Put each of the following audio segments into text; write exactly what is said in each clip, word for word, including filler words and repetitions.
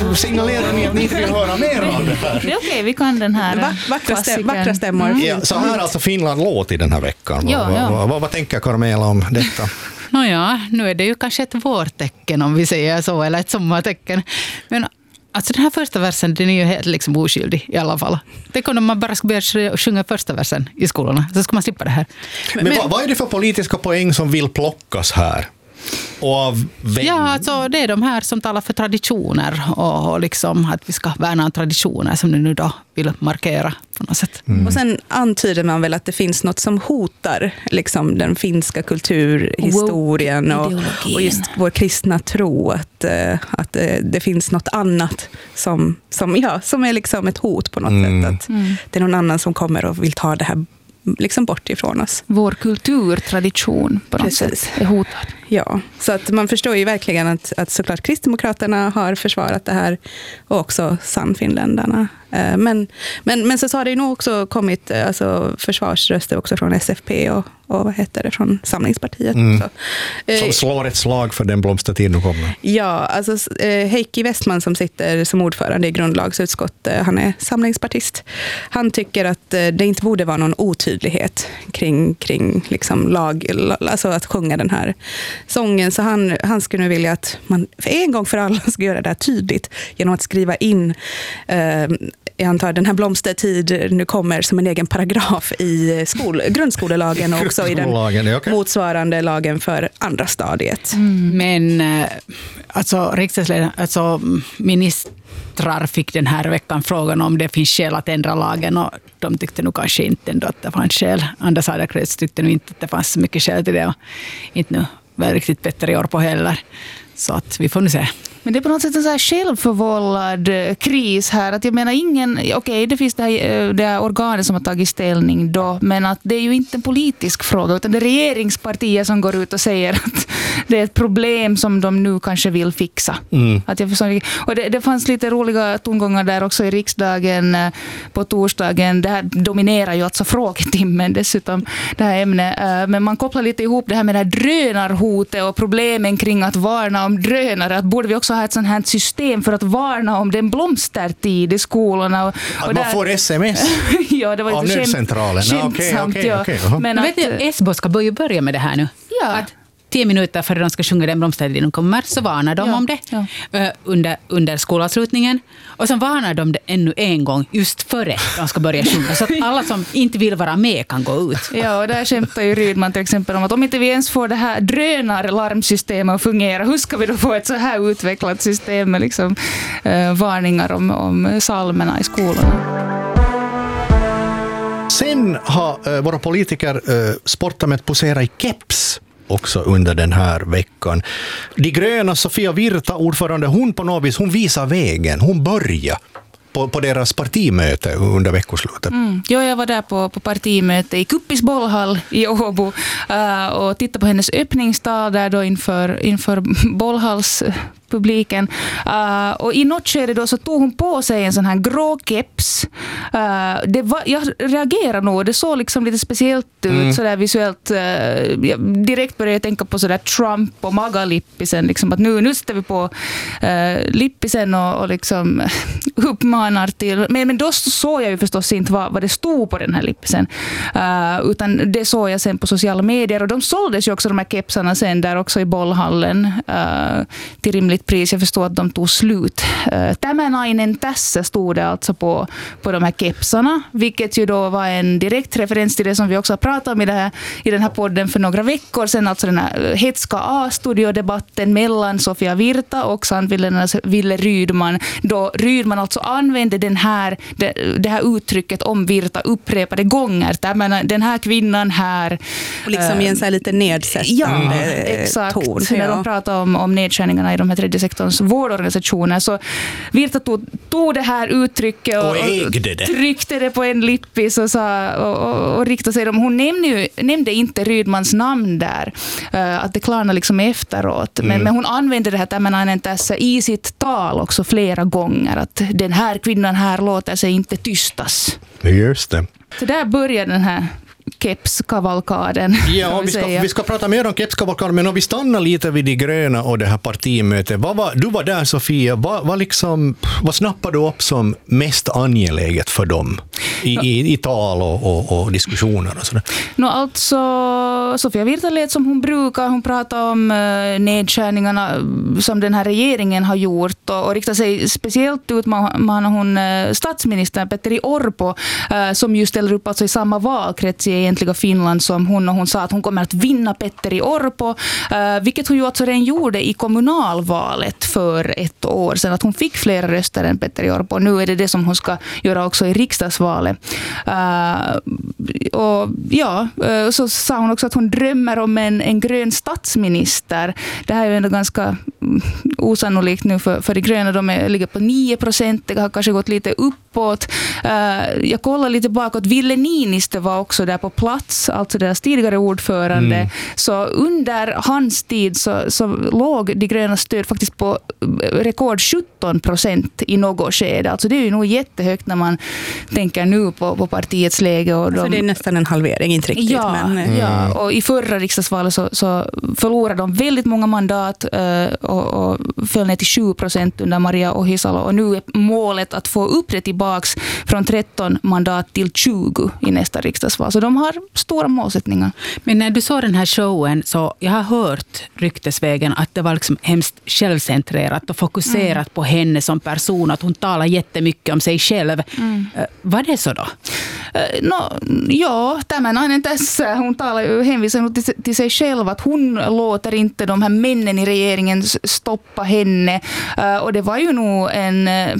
signalerar ni att ni inte vill höra mer om det här. Det är okej, vi kan den här Va- vackra, stäm- vackra stämmor. Mm. Ja, så här alltså Finland låt i den här veckan. Ja, vad, ja. vad, vad, vad tänker Carmela om detta? Nåja, nu är det ju kanske ett vårtecken om vi säger så, eller ett sommartecken. Men alltså den här första versen, den är ju helt liksom oskyldig i alla fall. Tänk om man bara ska börja sjunga första versen i skolorna, så ska man slippa det här. Men, Men vad, vad är det för politiska poäng som vill plockas här? Och av vem? Ja, alltså det är de här som talar för traditioner och, och liksom att vi ska värna om traditioner som ni nu då vill markera på något sätt. Mm. Och sen antyder man väl att det finns något som hotar liksom den finska kulturhistorien och, och just vår kristna tro, att, att det finns något annat som, som, ja, som är liksom ett hot på något mm. sätt. Att mm. det är någon annan som kommer och vill ta det här liksom bort ifrån oss. Vår kulturtradition på något Precis. sätt är hotad. Ja, så att man förstår ju verkligen att, att såklart Kristdemokraterna har försvarat det här och också Sannfinländarna. Men, men, men så har det ju nog också kommit alltså, försvarsröster också från S F P och, och vad heter det, från Samlingspartiet. Mm. Som slår ett slag för den blomstertid nu kommer. Ja, alltså Heikki Westman som sitter som ordförande i grundlagsutskottet, han är samlingspartist. Han tycker att det inte borde vara någon otydlighet kring, kring liksom lag, alltså att sjunga den här sången. Så han, han skulle vilja att man för en gång för alla ska göra det här tydligt genom att skriva in eh, jag antar den här blomstertid nu kommer som en egen paragraf i skol, grundskolelagen och också i den okay. motsvarande lagen för andra stadiet. Mm. Men alltså, riksdagsledare, alltså ministrar fick den här veckan frågan om det finns skäl att ändra lagen och de tyckte nog kanske inte ändå att det fanns skäl. Anders Adlercreutz tyckte nog inte att det fanns så mycket skäl till det och inte nu var riktigt bättre i år på heller. Så att vi får nu se. Men det är på något sätt en så här självförvållad kris här. Att jag menar ingen, okej okay, det finns det här, det här organet som har tagit ställning då, men att det är ju inte en politisk fråga utan det är regeringspartier som går ut och säger att det är ett problem som de nu kanske vill fixa. Mm. Att jag förstår, och det, det fanns lite roliga tongångar där också i riksdagen på torsdagen. Det här dominerar ju alltså frågetimmen dessutom, det här ämnet. Men man kopplar lite ihop det här med det här drönarhotet och problemen kring att varna om drönare. Att borde vi också ha ett sånt här system för att varna om den blomstertid i skolorna. Och, och att man där, får sms ja, det var av nödcentralen. Skämtsamt, okay, okay, ja. okay, uh-huh. Men att, vet du, S B O ska börja börja med det här nu. Ja. Att tio minuter före de ska sjunga den blomstertid de kommer så varnar de ja. om det ja. under, under skolavslutningen. Och så varnar de det ännu en gång just före de ska börja sjunga. Så att alla som inte vill vara med kan gå ut. Ja, och där skämtar ju Rydman till exempel om att om inte vi ens får det här drönarlarmsystemet att fungera, hur ska vi då få ett så här utvecklat system med liksom, eh, varningar om, om psalmerna i skolorna? Sen har äh, våra politiker äh, sportat med att posera i keps också under den här veckan. De gröna Sofia Virta, ordförande, hon på något vis, hon visar vägen. Hon börjar på, på deras partimöte under veckoslutet. Mm. Ja, jag var där på, på partimöte i Kuppis bollhall i Åbo uh, och tittade på hennes öppningstal där då inför, inför bollhalls publiken. Uh, och i något skede då så tog hon på sig en sån här grå keps. Uh, det var, jag reagerade nog. Det såg liksom lite speciellt ut mm. sådär visuellt. Uh, jag direkt började jag tänka på sådär Trump och Maga-lippisen. Liksom, att nu, nu sitter vi på uh, lippisen och, och liksom uppmanar till. Men, men då såg jag ju förstås inte vad, vad det stod på den här lippisen. Uh, utan det såg jag sen på sociala medier. Och de såldes ju också de här kepsarna sen där också i bollhallen uh, till rimligt pris. Jag förstår att de tog slut. Tämännainen tässä stod det alltså på, på de här kepsarna, vilket ju då var en direkt referens till det som vi också har pratat om i, det här, i den här podden för några veckor sedan, alltså den här hetska A-studiodebatten mellan Sofia Virta och Sannfinländarnas Ville Rydman, då Rydman alltså använde den här, det, det här uttrycket om Virta upprepade gånger. Tämän, den här kvinnan här. Och liksom i en så här lite nedsättande ja, exakt. ton. När de pratar om, om nedskärningarna i de här tredje sektorns vårdorganisationer, så Virta tog, tog det här uttrycket och, och, ägde det. och tryckte det på en lippis och, sa, och, och, och riktade sig dem. Hon nämnde, ju, nämnde inte Rydmans namn där, uh, att det klarnade liksom efteråt. Mm. Men, men hon använde det här tämännainen tässä i sitt tal också flera gånger, att den här kvinnan här låter sig inte tystas. Just det. Så där börjar den här kepskavalkaden. Ja, vi ska, vi ska prata mer om kepskavalkaden, men om vi stannar lite vid de gröna och det här partimötet. Vad var, du var där, Sofia. Vad, vad, liksom, vad snappade du upp som mest angeläget för dem i, i, i tal och, och, och diskussioner och sådär? No, alltså, Sofia Virta lät som hon brukar. Hon pratar om uh, nedskärningarna som den här regeringen har gjort och, och riktar sig speciellt ut med hon uh, statsministern Petteri Orpo uh, som ju ställer upp alltså i samma valkrets i egentliga Finland som hon, och hon sa att hon kommer att vinna Petteri Orpo, uh, vilket hon ju alltså redan gjorde i kommunalvalet för ett år sedan, att hon fick fler röster än Petteri Orpo. Nu är det det som hon ska göra också i riksdagsvalet. Uh, och ja, uh, så sa hon också att hon drömmer om en, en grön statsminister. Det här är ju ändå ganska osannolikt nu för, för de gröna. De är, ligger på nio procent. Det har kanske gått lite uppåt. Uh, jag kollar lite bakåt. Ville Niinistö var också där på plats, alltså deras tidigare ordförande. Mm. Så under hans tid så, så låg de gröna stöd faktiskt på rekord sjutton procent i något skede. Alltså det är ju nog jättehögt när man tänker nu på, på partiets läge. Och de, alltså det är nästan en halvering, inte riktigt. Ja, men, mm. ja, och i förra riksdagsvalet så, så förlorade de väldigt många mandat uh, och, och föll ner till sju procent under Maria Ohisalo. Och nu är målet att få upp det tillbaks från tretton mandat till tjugo i nästa riksdagsval. Så de har stora målsättningar. Men när du såg den här showen så jag har hört ryktesvägen att det var liksom hemskt självcentrerat och fokuserat mm. på henne som person, att hon talar jättemycket om sig själv. Mm. Uh, var det så då? Uh, no, ja, tämän ainen tässä. Hon talar hänvisar till, till sig själv att hon låter inte de här männen i regeringen stoppa henne. Uh, och det var ju nog en uh,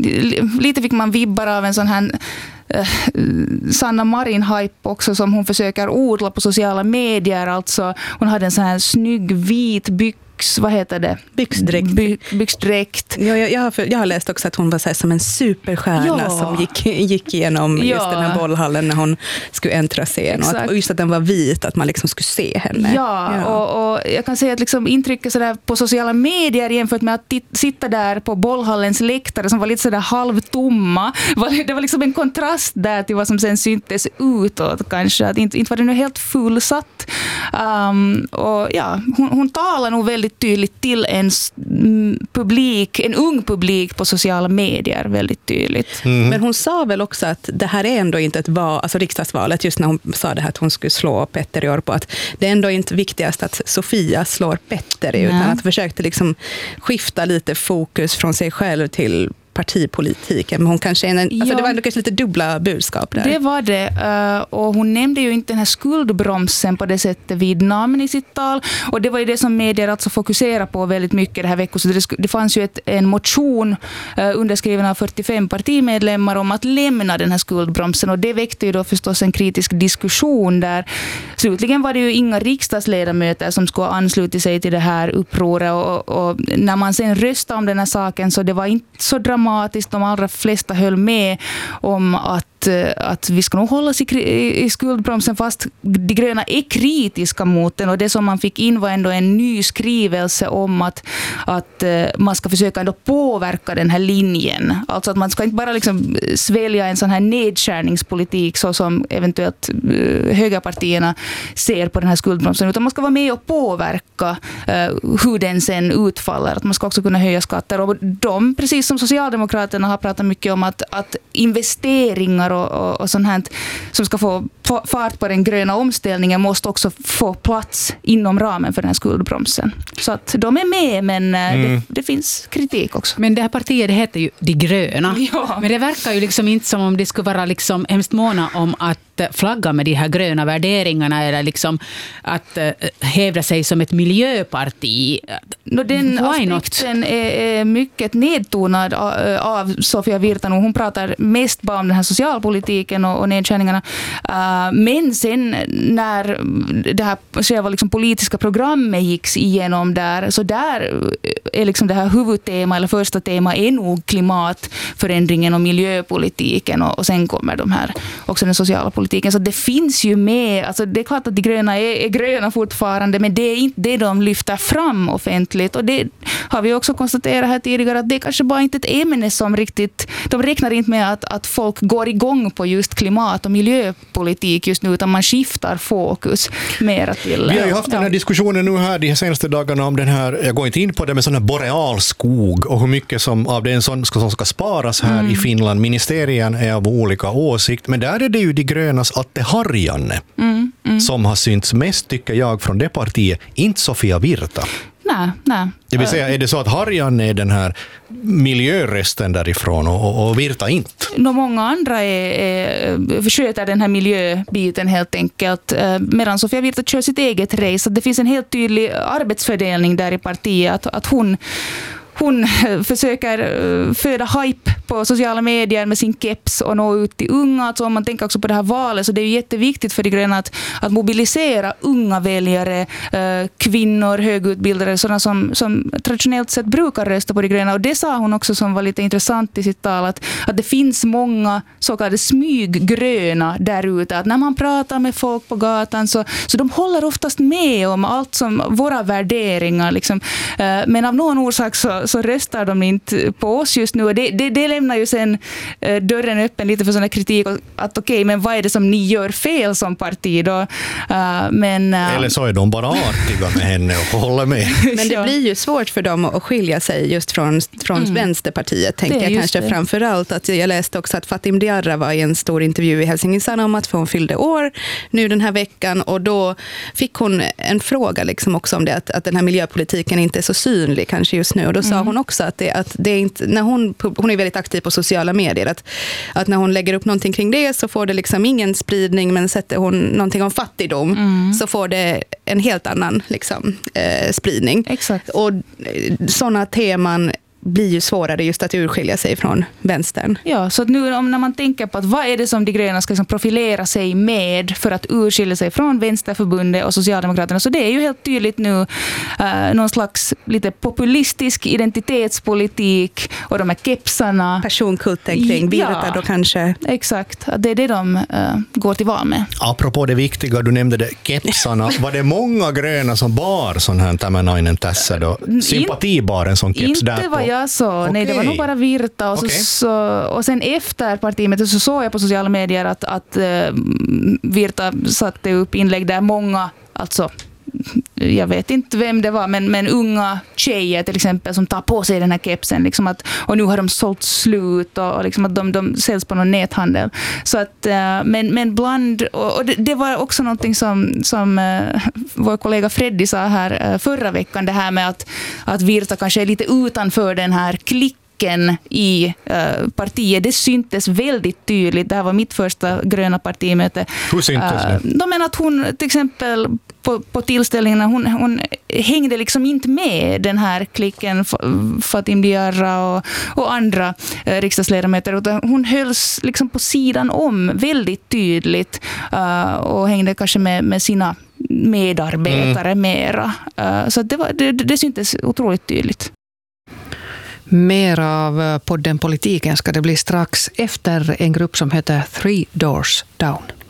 lite fick man vibbar av en sån här uh, Sanna Marin-hype också som hon försöker odla på sociala medier. Alltså, hon hade en sån här snygg vit byx, vad heter det? Byxdräkt. By, byxdräkt. Ja, jag, jag, har, jag har läst också att hon var så här, som en superstjärna ja. som gick, gick igenom ja. just den här bollhallen när hon skulle äntra scen. Och, att, och just att den var vit, att man liksom skulle se henne. Ja, ja. Och, och jag kan säga att liksom intrycket sådär på sociala medier jämfört med att t- sitta där på bollhallens läktare som var lite sådär halvtomma. Det var liksom en kontrast där till vad som sen syntes utåt kanske. Att inte, inte var det nu helt fullsatt. Um, och ja, hon, hon talar nog väldigt tydligt till en publik, en ung publik på sociala medier, väldigt tydligt. Mm. Men hon sa väl också att det här är ändå inte ett val, alltså riksdagsvalet, just när hon sa det här att hon skulle slå Petteri Orpo, att det är ändå inte viktigast att Sofia slår Petteri, mm. utan att försökte liksom skifta lite fokus från sig själv till partipolitiken. Men hon kanske en, alltså ja, det var ändå kanske lite dubbla budskap där. Det var det. Och hon nämnde ju inte den här skuldbromsen på det sättet vid namn i sitt tal. Och det var ju det som medier alltså fokuserar på väldigt mycket det här veckan. Så det, det fanns ju ett, en motion underskriven av fyrtiofem partimedlemmar om att lämna den här skuldbromsen. Och det väckte ju då förstås en kritisk diskussion där. Slutligen var det ju inga riksdagsledamöter som skulle ansluta sig till det här upproret. Och, och när man sen röstade om den här saken så det var inte så dramatiskt. De allra flesta höll med om att, att vi ska nog hålla oss i, i skuldbromsen, fast de gröna är kritiska mot den. Och det som man fick in var ändå en ny skrivelse om att, att man ska försöka ändå påverka den här linjen. Alltså att man ska inte bara liksom svälja en sån här nedskärningspolitik så som eventuellt högerpartierna ser på den här skuldbromsen, utan man ska vara med och påverka uh, hur den sen utfaller. Att man ska också kunna höja skatter. Och de, precis som Socialdemokraterna har pratat mycket om att, att investeringar och, och, och sånt här som ska få fart på den gröna omställningen måste också få plats inom ramen för den här skuldbromsen. Så att de är med, men mm. det, det finns kritik också. Men det här partiet, det heter ju De gröna. Ja. Men det verkar ju liksom inte som om det skulle vara liksom hemskt måna om att flagga med de här gröna värderingarna eller liksom att uh, hävda sig som ett miljöparti. No, den aspekten är, är mycket nedtonad av, av Sofia Virta. Hon pratar mest bara om den här socialpolitiken och, och nedskärningarna. Uh, men sen när det här själva liksom politiska programmet gick igenom där, så där är liksom det här huvudtema eller första tema är nog klimatförändringen och miljöpolitiken, och, och sen kommer de här också den sociala politiken. miljöpolitiken. Så det finns ju med, alltså det är klart att de gröna är, är gröna fortfarande, men det är inte det de lyfter fram offentligt. Och det har vi också konstaterat här tidigare, att det är kanske bara inte ett ämne som riktigt, de räknar inte med att, att folk går igång på just klimat- och miljöpolitik just nu, utan man skiftar fokus mera till... Vi har ju haft den här diskussionen nu här de senaste dagarna om den här, jag går inte in på det, med sån här borealskog och hur mycket som av den som ska, som ska sparas här mm. i Finland. Ministerien är av olika åsikt, men där är det ju de grönas Atte Harjanne mm. Mm. som har synts mest, tycker jag, från det partiet, inte Sofia Virta. Nej, nej. Det vill säga, är det så att Harjanne är den här miljörösten därifrån och, och, och Virta inte? No, många andra är, är, sköter den här miljöbiten helt enkelt, medan Sofia Virta kör sitt eget race. Det finns en helt tydlig arbetsfördelning där i partiet, att, att hon Hon försöker föda hype på sociala medier med sin keps och nå ut till unga. Alltså om man tänker också på det här valet, så det är ju jätteviktigt för de gröna att, att mobilisera unga väljare, kvinnor, högutbildade, sådana som, som traditionellt sett brukar rösta på de gröna. Och det sa hon också, som var lite intressant i sitt tal, att, att det finns många så kallade smyggröna där ute. Att när man pratar med folk på gatan så, så de håller oftast med om allt som våra värderingar. Liksom. Men av någon orsak så så röstar de inte på oss just nu. Det, det, det lämnar ju sen eh, dörren öppen lite för sån här kritik, att okej, okay, men vad är det som ni gör fel som parti då? Uh, men, uh, Eller så är de bara artiga med henne och håller med. Men det blir ju svårt för dem att skilja sig just från, från mm. Vänsterpartiet, tänker jag kanske det. Framförallt. Att jag läste också att Fatim Diarra var i en stor intervju i Helsingin om att hon fyllde år nu den här veckan, och då fick hon en fråga liksom också om det, att, att den här miljöpolitiken inte är så synlig kanske just nu, och då sa mm. hon också att det, att det är inte, när hon, hon är väldigt aktiv på sociala medier, att, att när hon lägger upp någonting kring det så får det liksom ingen spridning, men sätter hon någonting om fattigdom mm. så får det en helt annan liksom, eh, spridning. Exakt. Och sådana teman blir ju svårare just att urskilja sig från vänstern. Ja, så att nu om, när man tänker på att vad är det som de gröna ska liksom profilera sig med för att urskilja sig från Vänsterförbundet och Socialdemokraterna, så det är ju helt tydligt nu uh, någon slags lite populistisk identitetspolitik och de här kepsarna. Personkulten kring Virta ja, då kanske. Exakt, det är det de uh, går till val med. Apropå det viktiga, du nämnde det, kepsarna. Var det många gröna som bar sån här Tämmänainen tässä då? Sympatibar en sån keps inte där på? Jag så. Okay. Nej, det var nog bara Virta. Och, okay. så, så, och sen efter partimötet så såg jag på sociala medier att, att uh, Virta satte upp inlägg där många, alltså jag vet inte vem det var, men, men unga tjejer till exempel som tar på sig den här kepsen liksom att, och nu har de sålt slut och, och liksom att de, de säljs på någon näthandel. Så att, uh, men, men bland, och, och det, det var också någonting som, som uh, vår kollega Freddy sa här uh, förra veckan, det här med att, att Virta kanske är lite utanför den här klick i uh, partiet. Det syntes väldigt tydligt. Det här var mitt första gröna partimöte. Hur syntes det? Uh, de menar att hon till exempel på, på tillställningarna, hon, hon hängde liksom inte med den här klicken, Fatim Diarra och, och andra uh, riksdagsledamöter, utan hon hölls liksom på sidan om väldigt tydligt uh, och hängde kanske med, med sina medarbetare mm. mera. Uh, så det, var, det, det syntes otroligt tydligt. Mer av podden Politiken ska det bli strax efter en grupp som heter Three Doors Down.